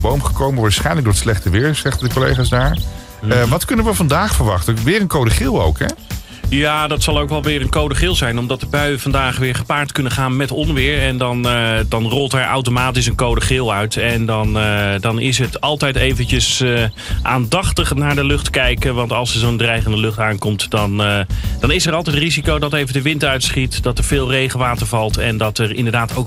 boom gekomen. Waarschijnlijk door het slechte weer, zeggen de collega's daar. Wat kunnen we vandaag verwachten? Weer een code geel ook, hè? Ja, dat zal ook wel weer een code geel zijn. Omdat de buien vandaag weer gepaard kunnen gaan met onweer. En dan rolt er automatisch een code geel uit. En dan is het altijd eventjes aandachtig naar de lucht kijken. Want als er zo'n dreigende lucht aankomt, dan is er altijd risico dat even de wind uitschiet. Dat er veel regenwater valt. En dat er inderdaad ook